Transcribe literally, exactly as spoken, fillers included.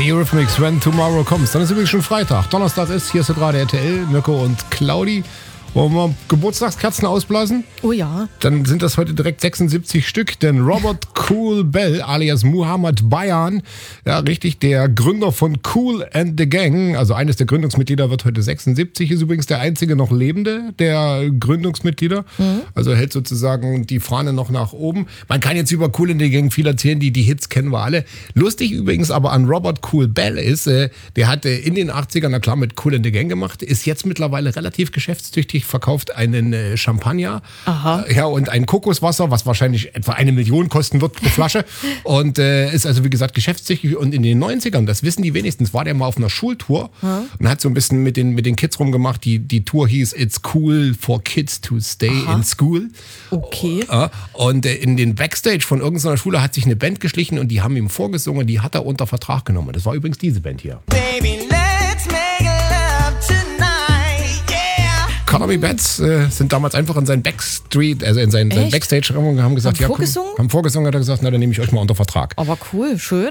The Eurythmics, When Tomorrow Comes. Dann ist übrigens schon Freitag. Donnerstag ist, hier ist ja gerade R T L, Mirko und Claudi. Wollen wir Geburtstagskerzen ausblasen? Oh ja. Dann sind das heute direkt sechsundsiebzig Stück, denn Robert Cool Bell alias Muhammad Bayan, ja richtig, der Gründer von Kool and the Gang, also eines der Gründungsmitglieder, wird heute sechsundsiebzig, ist übrigens der einzige noch lebende der Gründungsmitglieder, mhm. also hält sozusagen die Fahne noch nach oben. Man kann jetzt über Kool and the Gang viel erzählen, die, die Hits kennen wir alle. Lustig übrigens aber an Robert Cool Bell ist, äh, der hatte in den achtzigern, na klar, mit Kool and the Gang gemacht, ist jetzt mittlerweile relativ geschäftstüchtig, verkauft einen äh, Champagner äh, ja, und ein Kokoswasser, was wahrscheinlich etwa eine Million kosten wird pro Flasche und äh, ist also wie gesagt geschäftstüchtig. Und in den neunzigern, das wissen die wenigstens, war der mal auf einer Schultour hm. und hat so ein bisschen mit den, mit den Kids rumgemacht. Die, die Tour hieß It's Cool for Kids to Stay Aha. in School. Okay. Äh, und äh, in den Backstage von irgendeiner Schule hat sich eine Band geschlichen und die haben ihm vorgesungen, die hat er unter Vertrag genommen. Das war übrigens diese Band hier. Baby, let's make love tonight. Economy Bats äh, sind damals einfach in seinen Backstreet, also in seinen, seinen Backstage-Raum und haben gesagt, haben ja, vorgesungen? Komm, haben vorgesungen, hat er gesagt, na, dann nehme ich euch mal unter Vertrag. Aber cool, schön.